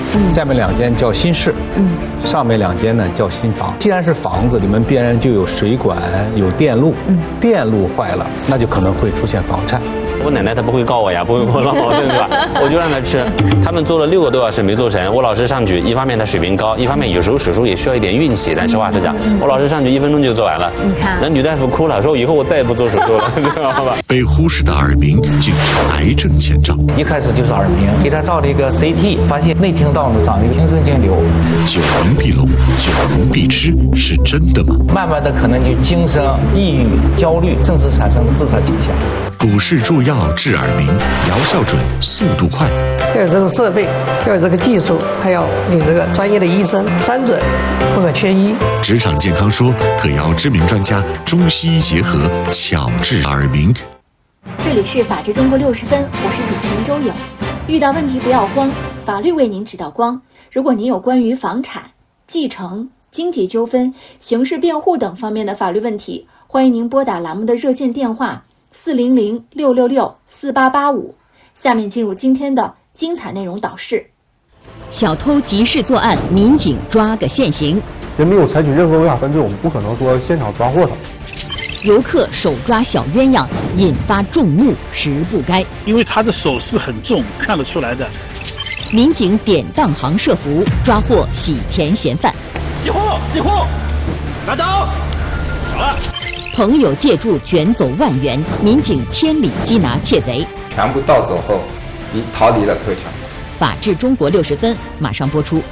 下面2间叫新室，上面2间呢叫新房。既然是房子，里面必然就有水管、有电路，电路坏了，那就可能会出现房颤。 我奶奶她不会告我呀，不会给我闹矛盾对吧？我就让她吃。他们做了6个多小时没做成，我老是上去，一方面她水平高，一方面有时候手术也需要一点运气。但实话实讲，我老是上去1分钟就做完了。 你看， 那女大夫哭了，说以后我再也不做手术了，知道吧？ 被忽视的耳鸣竟是癌症前兆。 一开始就是耳鸣，给他照了一个 CT， 发现内听道呢长了一个听神经瘤。 久闻必聋，久闻必吃，是真的吗？ 慢慢的可能就精神、抑郁、焦虑，甚至产生自杀倾向。 股市助药治耳鸣，疗效准，速度快。 要有这个设备，要有这个技术，还要你这个专业的医生，3者不可缺一。 职场健康说特邀知名专家，中西医结合，巧治耳鸣。 这里是法治中国60分，我是主持人周友。遇到问题不要慌，法律为您指导光。如果您有关于房产、继承、经济纠纷、刑事辩护等方面的法律问题，欢迎您拨打栏目的热线电话400-666-4885。下面进入今天的精彩内容导视。 小偷集市作案，民警抓个现行。 人没有采取任何违法犯罪，我们不可能说现场抓获他。 游客手抓小鸳鸯，引发众怒，实不该。 因为他的手势很重，看得出来的。 民警典当行设伏，抓获洗钱嫌犯。 起货！起货！拿走！好了。 朋友借助卷走1万元，民警千里缉拿窃贼。 全部盗走后，逃离了柯桥。 法治中国60分马上播出。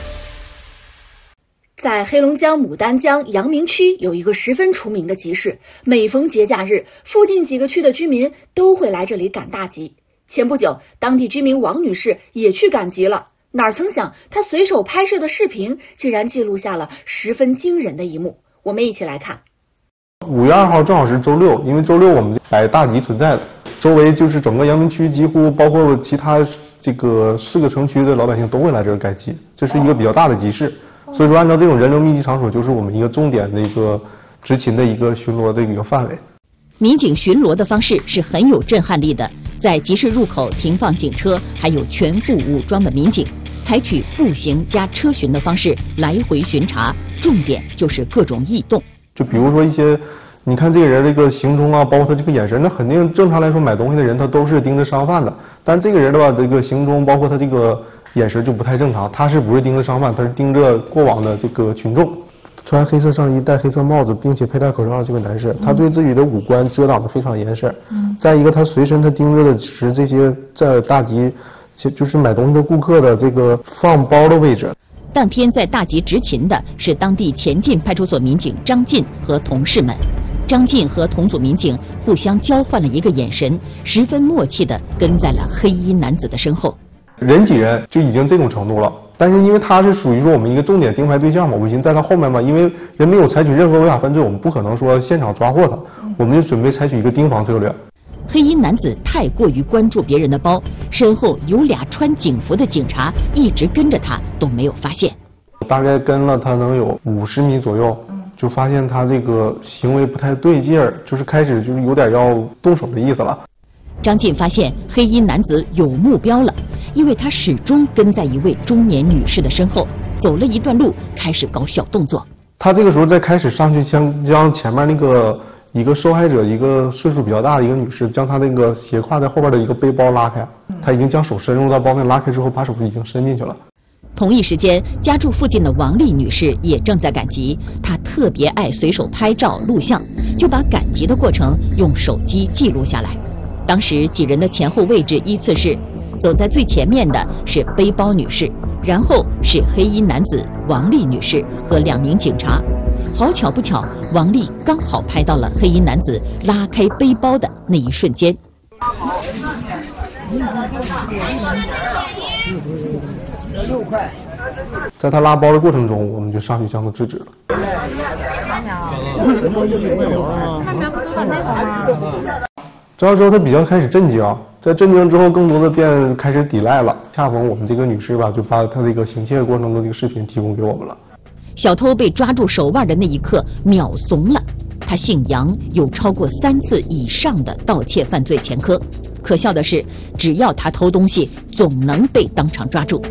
在黑龙江牡丹江阳明区有一个十分出名的集市，每逢节假日，附近几个区的居民都会来这里赶大集。前不久，当地居民王女士也去赶集了，哪曾想她随手拍摄的视频竟然记录下了十分惊人的一幕。我们一起来看。 5月2号正好是周六，因为周六我们摆大集存在的，周围就是整个阳明区，几乎包括其他这个4个城区的老百姓都会来这儿赶集，这是一个比较大的集市。所以说按照这种人流密集场所，就是我们一个重点的一个执勤的一个巡逻的一个范围。 民警巡逻的方式是很有震撼力的，在集市入口停放警车，还有全副武装的民警，采取步行加车巡的方式来回巡查，重点就是各种异动。 就比如说一些，你看这个人这个行踪啊，包括他这个眼神，那肯定正常来说买东西的人他都是盯着商贩的，但是这个人的话，这个行踪包括他这个眼神就不太正常，他是不是盯着商贩，他是盯着过往的这个群众。穿黑色上衣、戴黑色帽子，并且佩戴口罩的这位男士，他对自己的五官遮挡的非常严实。再一个，他随身他盯着的是这些在大集，就是买东西的顾客的这个放包的位置。 当天在大集执勤的是当地前进派出所民警张进和同事们。张进和同组民警互相交换了一个眼神，十分默契地跟在了黑衣男子的身后。 人挤人就已经这种程度了，但是因为他是属于说我们一个重点盯排对象嘛，我们已经在他后面嘛，因为人没有采取任何违法犯罪，我们不可能说现场抓获他，我们就准备采取一个盯防策略。 黑衣男子太过于关注别人的包，身后有俩穿警服的警察一直跟着他，都没有发现。 大概跟了他能有50米左右，就发现他这个行为不太对劲儿，就是开始就是有点要动手的意思了。 张进发现黑衣男子有目标了，因为他始终跟在一位中年女士的身后，走了一段路，开始搞小动作。 他这个时候再开始上去将前面那个一个受害者，一个岁数比较大的一个女士，将她那个斜挎在后边的一个背包拉开，他已经将手伸入到包内，拉开之后把手已经伸进去了。 同一时间，家住附近的王丽女士也正在赶集，她特别爱随手拍照录像，就把赶集的过程用手机记录下来。当时几人的前后位置依次是，走在最前面的是背包女士，然后是黑衣男子王丽女士和2名警察。好巧不巧，王丽刚好拍到了黑衣男子拉开背包的那一瞬间。 在他拉包的过程中，我们就上去将他制止了。这样之后，他比较开始震惊，在震惊之后，更多的便开始抵赖了。恰逢我们这个女士吧，就把她这个行窃过程中的这个视频提供给我们了。 小偷被抓住手腕的那一刻，秒怂了。他姓杨，有超过3次以上的盗窃犯罪前科。可笑的是，只要他偷东西，总能被当场抓住。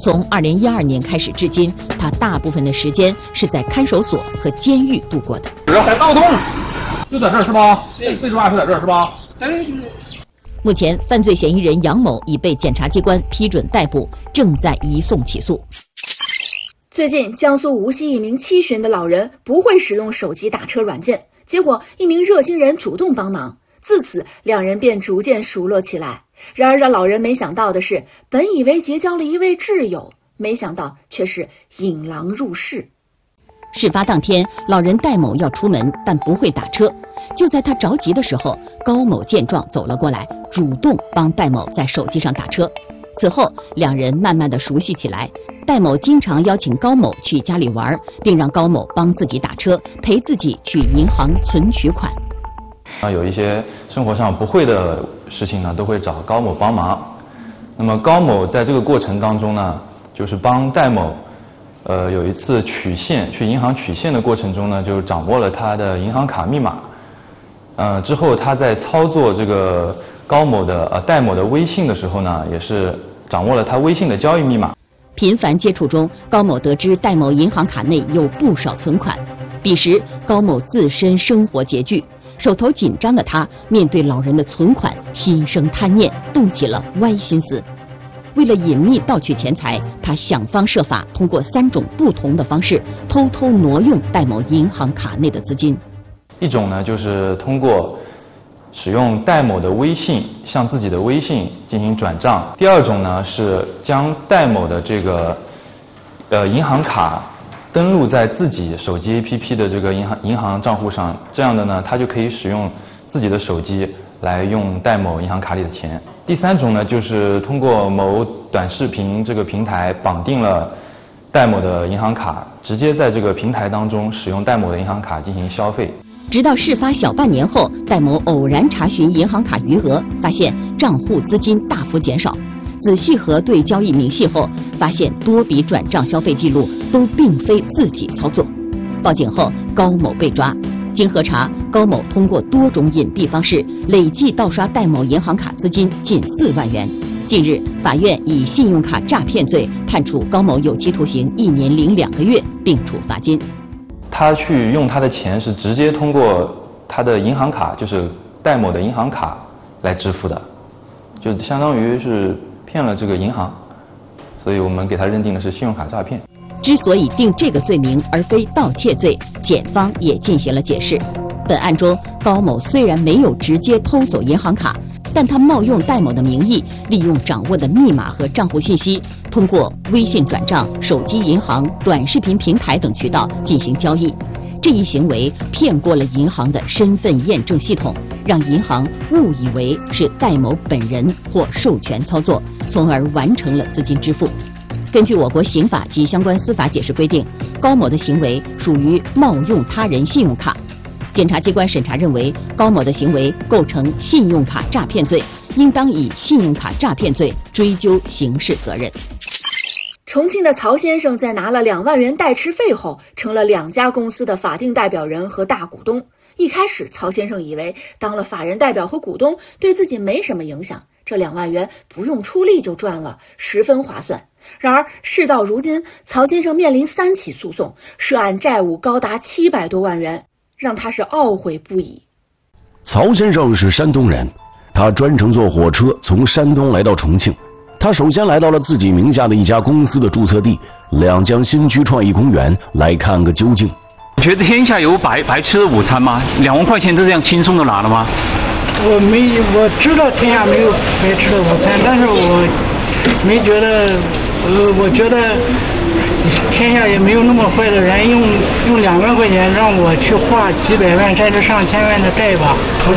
从2012年开始至今，他大部分的时间是在看守所和监狱度过的。 在道东，就在这儿是吧？对，最重要是在这儿是吧？ 目前，犯罪嫌疑人杨某已被检察机关批准逮捕，正在移送起诉。 最近，江苏无锡一名70旬的老人不会使用手机打车软件，结果一名热心人主动帮忙，自此两人便逐渐熟络起来。然而让老人没想到的是，本以为结交了一位挚友，没想到却是引狼入室。 事发当天，老人戴某要出门，但不会打车。就在他着急的时候，高某见状走了过来，主动帮戴某在手机上打车。此后，两人慢慢的熟悉起来。戴某经常邀请高某去家里玩，并让高某帮自己打车，陪自己去银行存取款。 有一些生活上不会的事情呢，都会找高某帮忙。那么高某在这个过程当中呢，就是帮戴某，有一次取现去银行取现的过程中呢，就掌握了他的银行卡密码。之后他在操作这个高某的戴某的微信的时候呢，也是掌握了他微信的交易密码。 频繁接触中，高某得知戴某银行卡内有不少存款。彼时，高某自身生活拮据，手头紧张的他面对老人的存款，心生贪念，动起了歪心思。为了隐秘盗取钱财，他想方设法通过3种不同的方式，偷偷挪用戴某银行卡内的资金。 一种呢，就是通过使用戴某的微信向自己的微信进行转账。第二种呢，是将戴某的这个银行卡登录在自己手机 APP 的这个银行账户上，这样的呢，他就可以使用自己的手机来用戴某银行卡里的钱。第三种呢，就是通过某短视频这个平台绑定了戴某的银行卡，直接在这个平台当中使用戴某的银行卡进行消费。 直到事发小半年后，戴某偶然查询银行卡余额，发现账户资金大幅减少。仔细核对交易明细后，发现多笔转账消费记录都并非自己操作。报警后，高某被抓。经核查，高某通过多种隐蔽方式，累计盗刷戴某银行卡资金近4万元。近日，法院以信用卡诈骗罪判处高某有期徒刑1年零2个月，并处罚金。 他去用他的钱是直接通过他的银行卡，就是戴某的银行卡来支付的，就相当于是骗了这个银行，所以我们给他认定的是信用卡诈骗。 之所以定这个罪名而非盗窃罪，检方也进行了解释。本案中，高某虽然没有直接偷走银行卡，但他冒用戴某的名义，利用掌握的密码和账户信息，通过微信转账、手机银行、短视频平台等渠道进行交易。这一行为骗过了银行的身份验证系统，让银行误以为是戴某本人或授权操作，从而完成了资金支付。根据我国刑法及相关司法解释规定，高某的行为属于冒用他人信用卡。检察机关审查认为，高某的行为构成信用卡诈骗罪，应当以信用卡诈骗罪追究刑事责任。 重庆的曹先生在拿了2万元代持费后，成了2家公司的法定代表人和大股东。一开始，曹先生以为当了法人代表和股东对自己没什么影响，这2万元不用出力就赚了，十分划算。然而事到如今，曹先生面临3起诉讼，涉案债务高达700多万元，让他是懊悔不已。 曹先生是山东人，他专程坐火车从山东来到重庆。他首先来到了自己名下的一家公司的注册地两江新区创意公园来看个究竟。 你觉得天下有白吃的午餐吗？2万块钱就这样轻松的拿了吗？ 我知道天下没有白吃的午餐，但是我没觉得，我觉得天下也没有那么坏的人用2万块钱让我去花几百万甚至上千万的贷吧。